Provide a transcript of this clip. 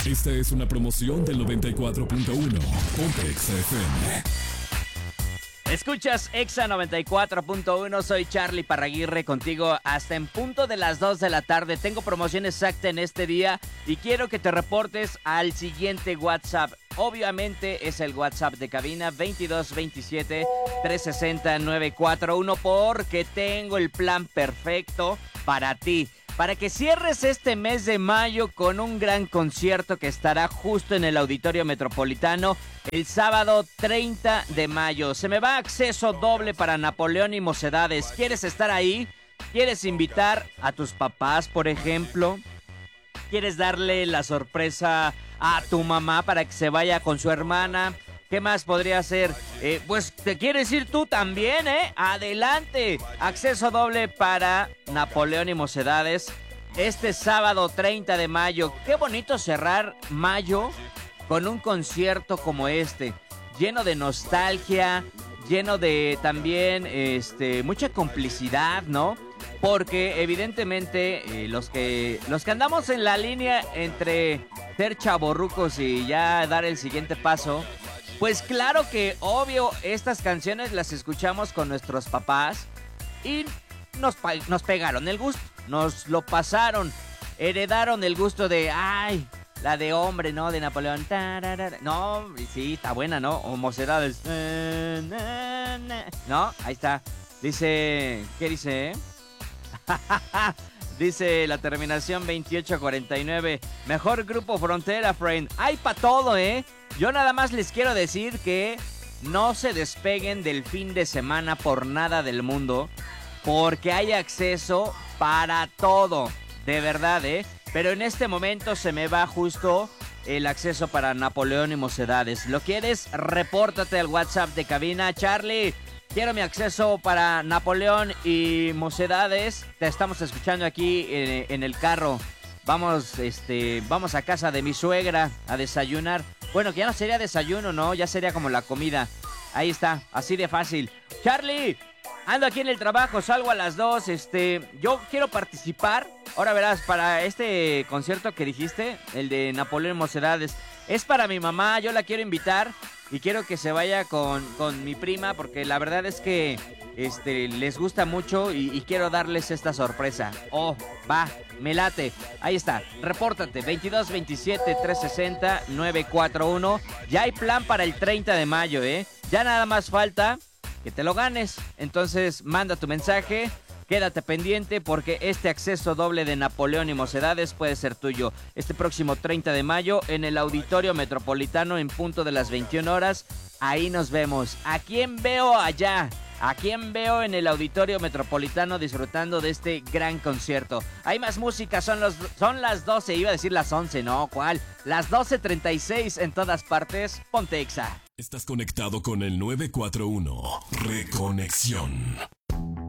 Esta es una promoción del 94.1. Ponte Exa FM. Escuchas Exa 94.1, soy Charlie Parraguirre contigo hasta en punto de las 2 de la tarde. Tengo promoción exacta en este día y quiero que te reportes al siguiente WhatsApp. Obviamente es el WhatsApp de cabina 2227 360 941 porque tengo el plan perfecto para ti. Para que cierres este mes de mayo con un gran concierto que estará justo en el Auditorio Metropolitano el sábado 30 de mayo. Se me va acceso doble para Napoleón y Mocedades. ¿Quieres estar ahí? ¿Quieres invitar a tus papás, por ejemplo? ¿Quieres darle la sorpresa a tu mamá para que se vaya con su hermana? ¿Qué más podría ser? Pues te quieres ir tú también, ¿eh? Adelante. Acceso doble para Napoleón y Mocedades este sábado 30 de mayo. Qué bonito cerrar mayo con un concierto como este. Lleno de nostalgia, lleno de también mucha complicidad, ¿no? Porque evidentemente los que andamos en la línea entre ser chavorrucos y ya dar el siguiente paso, pues claro que obvio estas canciones las escuchamos con nuestros papás y nos pegaron el gusto, nos lo pasaron, heredaron el gusto de, ay, la de hombre, ¿no? De Napoleón. Tarara. No, sí, está buena, ¿no? O Mocedades. No, ahí está. Dice, ¿qué dice? Dice la terminación 2849. Mejor grupo Frontera, friend. Hay pa' todo, ¿eh? Yo nada más les quiero decir que no se despeguen del fin de semana por nada del mundo, porque hay acceso para todo. De verdad, ¿eh? Pero en este momento se me va justo el acceso para Napoleón y Mocedades. ¿Lo quieres? Repórtate al WhatsApp de cabina. Charlie, quiero mi acceso para Napoleón y Mocedades. Te estamos escuchando aquí en el carro. Vamos a casa de mi suegra a desayunar. Bueno, que ya no sería desayuno, ¿no? Ya sería como la comida. Ahí está, así de fácil. Charlie, ando aquí en el trabajo, salgo a las 2. Yo quiero participar. Ahora verás, para este concierto que dijiste, el de Napoleón y Mocedades, es para mi mamá, yo la quiero invitar. Y quiero que se vaya con mi prima porque la verdad es que les gusta mucho y quiero darles esta sorpresa. Oh, va, me late. Ahí está, repórtate, 2227 360 941. Ya hay plan para el 30 de mayo, ¿eh? Ya nada más falta que te lo ganes. Entonces manda tu mensaje. Quédate pendiente porque este acceso doble de Napoleón y Mocedades puede ser tuyo. Este próximo 30 de mayo en el Auditorio Metropolitano en punto de las 21 horas. Ahí nos vemos. ¿A quién veo allá? ¿A quién veo en el Auditorio Metropolitano disfrutando de este gran concierto? Hay más música, son las 12, iba a decir las 11, no, ¿cuál? Las 12:36 en todas partes, Ponte Exa. Estás conectado con el 941. Reconexión.